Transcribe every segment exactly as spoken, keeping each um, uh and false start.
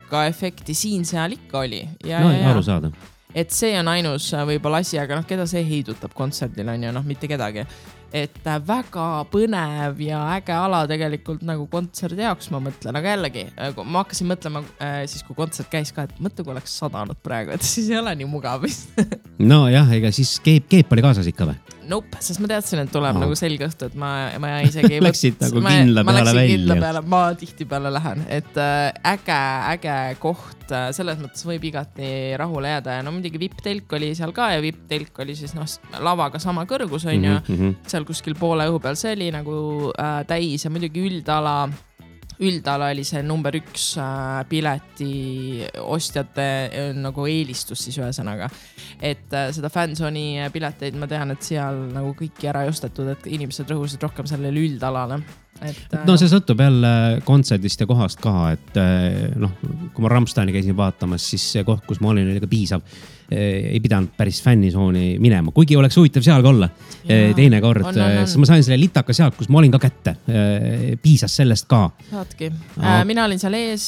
muusikaefekti siin-seal ikka oli. Ja, no, ja, ja. aru saada. Et see on ainus võib-olla asi, aga noh, keda see heidutab kontserdil on ju, noh, mitte kedagi. Et väga põnev ja äge ala tegelikult nagu kontserdi jaoks ma mõtlen, aga jällegi, ma hakkasin mõtlema siis, kui kontsert käis ka, et mõtle, kui oleks sadanud praegu, et siis ei ole nii mugav vist. No jah, ega siis keep, keep oli kaasas ikka või? Nope, sest ma teadsin, et tuleb no. nagu selge õhtu, et ma, ma isegi ei läksid nagu kindla ma, peale ma välja. Kindla peale, ma tihti peale lähen, et äh, äge, äge koht, selles mõttes võib igati rahule jääda ja no muidugi vipp-telk oli seal ka ja vipp-telk oli siis noh, lavaga sama kõrgus on ju, mm-hmm. seal kuskil poole õhu peal, see oli nagu äh, täis ja muidugi üldala üldala oli see number üks äh, pileti ostjate äh, nagu eelistus siis ühesõnaga. Et äh, seda fansoni pileteid ma tean, et seal nagu kõiki ära ei ostetud, et inimesed rõhusid rohkem sellele üldalale. Et, äh, no see sõltub jälle kontserdist ja kohast ka, et noh, kui ma Rammsteini käisin vaatamas, siis see koht, kus ma olin, oli ka piisav. Ei pidanud päris fännisooni minema, kuigi oleks huvitav seal ka olla. Ja, teine kord, on, on, on. Siis ma sain selle litaka sealt, kus ma olin ka kätte. Piisas sellest ka. Saadki. No. Mina olin seal ees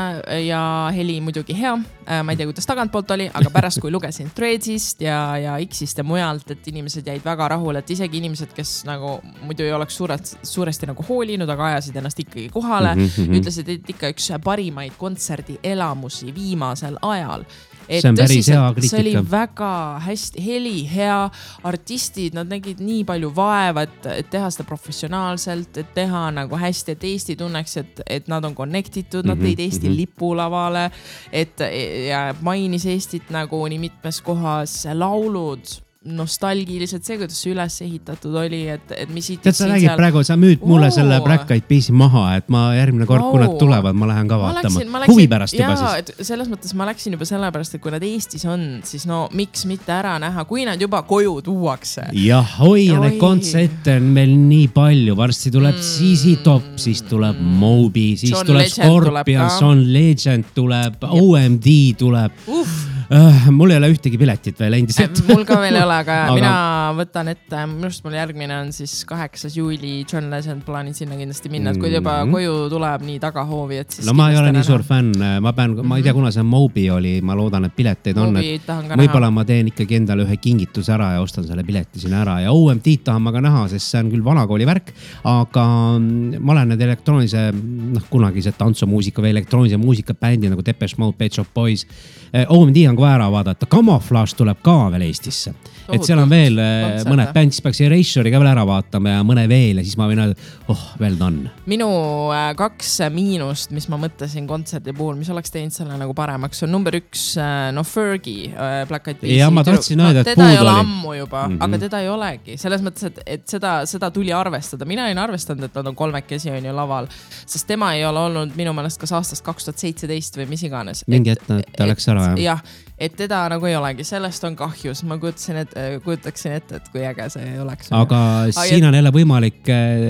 ja heli muidugi hea. Ma ei tea, kuidas tagantpoolt oli, aga pärast kui lugesin Threadsist ja, ja X-ist ja mujalt, et inimesed jäid väga rahul, et isegi inimesed, kes nagu muidu ei oleks suurest, suuresti nagu hoolinud, aga ajasid ennast ikkagi kohale, mm-hmm. ütlesid, et ikka üks parimaid kontserdi elamusi viimasel ajal. Et see on päris hea kriitika. See oli väga hästi, heli, hea, artistid, nad nägid nii palju vaeva, et, et teha seda professionaalselt, et teha nagu hästi, et Eesti tunneks, et, et nad on connectitud, nad tõid Eesti mm-hmm. lipulavale, et ja mainis Eestit nagu nii mitmes kohas laulud, nostalgiliselt see, kuidas see üles ehitatud oli, et, et mis tead, sa räägid seal... praegu, sa müüd mulle Oo. selle Black Eyed Peasi maha, et ma järgmine kord, kui nad tulevad, ma lähen ka vaatama. Läksin, Huvi pärast juba jaa, siis. Selles mõttes ma läksin juba sellepärast, et kui nad Eestis on, siis no miks mitte ära näha, kui nad juba koju tuuakse. Jah, oi, ja need kontserte on meil nii palju. Varsti tuleb mm. Z Z Top, siis tuleb Moby, siis John tuleb Legend Scorpion, John Legend tuleb, Jep. O M D tuleb. Uff. Uh, mul ei ole ühtegi piletit veel endiselt. Mul ka veel ei ole, aga, aga mina võtan ette, minust mul järgmine on siis kaheksas juuli John Legend, plaanin sinna kindlasti minna, et kui juba mm-hmm. koju tuleb nii tagahoovi, et siis... No ma ei ole nii suur fänn, ma pean, mm-hmm. ma ei tea, kuna see Moby oli, ma loodan, et pileteid on, et võib-olla ma teen ikkagi endale ühe kingituse ära ja ostan selle pileti sinna ära ja O M D tahan ma ka näha, sest see on küll vanakooli värk, aga ma olen need elektroonilise, noh, kunagise tantsumuusika või elektroonilise muusikabändi nagu Depeche Mode, Pet Shop Boys, O M D on kohe ära vaadata, Camouflage tuleb ka veel Eestisse. Et seal on veel kontserte. Mõned bänd, siis peaks Erasure'i ka veel ära vaatama ja mõne veel ja siis ma võin öelda, oh, well done. Minu kaks miinust, mis ma mõtlesin kontserdi puhul, mis oleks teinud selle nagu paremaks, on number üks, no Fergie, Black Eyed Peas. Ja ma tahtsin öelda, et teda puud ei ole oli. Ammu juba, mm-hmm. aga teda ei olegi. Selles mõttes, et, et seda, seda tuli arvestada. Mina ei arvestanud, et nad on kolmekesi on ju laval, sest tema ei ole olnud minu meelest kas aastast kaks tuhat seitseteist või mis iganes. Mingi et, et ta läks ära, jah. jah, et teda nagu ei olegi, sellest on kahjus. Ma kujutasin, et, kujutaksin ette, et kui äge see ei oleks. Aga ah, siin on jälle võimalik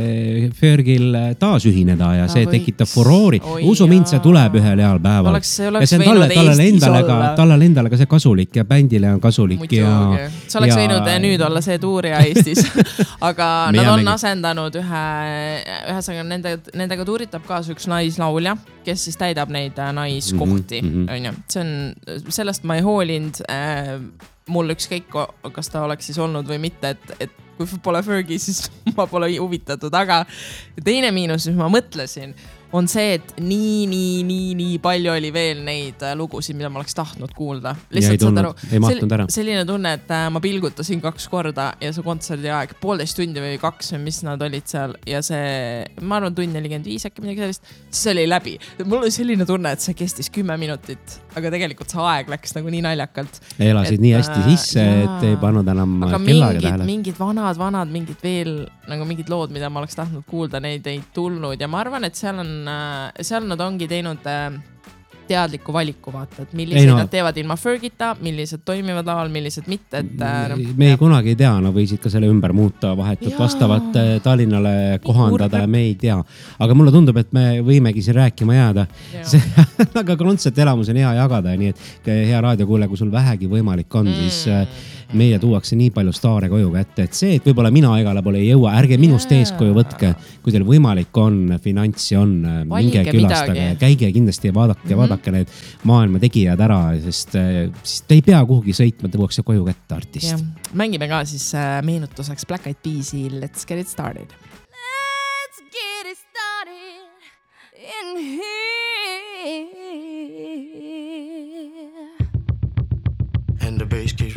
Fergil taasühineda ja see või... tekitab furoori. Usu mind, see tuleb ühel heal päeval. Oleks, see oleks ja see on talle endale ka, talle endale ka see kasulik ja bändile on kasulik. Muidugi. Ja, see oleks ja... võinud nüüd olla see tuurija Eestis. Aga nad on asendanud ühe, ühesõnaga nende, nendega tuuritab kaasa üks naislaulja, kes siis täidab neid naiskohti. Mm-hmm. On ju. See on, sellest ma ei hoolinud. Äh, mul ükskõik, kas ta oleks siis olnud või mitte, et, et kui pole Fergie, siis ma pole huvitatud. Aga teine miinus, mis ma mõtlesin, on see, et nii, nii, nii, nii palju oli veel neid lugusid, mida ma oleks tahtnud kuulda. Lihtsalt ei, tulnud, ei mahtunud ära. Selline tunne, et ma pilgutasin kaks korda ja see kontserdi aeg, poolteist tundi või kaks, mis nad olid seal ja see, ma arvan, tund nelikümmend viis äkki midagi sellist, siis oli läbi. Mul oli selline tunne, et see kestis kümme minutit, aga tegelikult see aeg läks nagu nii naljakalt. Elasid et, nii hästi sisse, jaa, et ei pannud enam kellaga tähele. Mingid vanad, vanad, mingid veel, nagu mingid lood, mida ma oleks tahtnud kuulda, neid ei tulnud ja ma arvan, et seal on seal nad ongi teinud teadliku valiku vaata, et millised no. nad teevad ilma Fergita, millised toimivad laval, millised mitte. Et, no, me ei kunagi ei tea, no võisid ka selle ümber muuta vahetult jaa. Vastavat Tallinnale kohandada ja me ei tea. Aga mulle tundub, et me võimegi siin rääkima jääda. See, aga kontsert elamus on hea jagada, nii et hea raadiokuule, kui sul vähegi võimalik on, mm. siis meile tuuakse nii palju staare koju kätte, et see, et võib-olla mina igale poole ei jõua, ärge minust yeah. eeskuju võtke, kui teil võimalik on, finantsi on, minge külastage, käige kindlasti ja vaadake, mm-hmm. vaadake need maailma tegijad ära, sest siis te ei pea kuhugi sõitma, te tuuakse koju kätte artist. Yeah. Mängime ka siis meenutuseks Black Eyed Peas'i Let's Get It Started. Let's get it started in here. And the bass keeps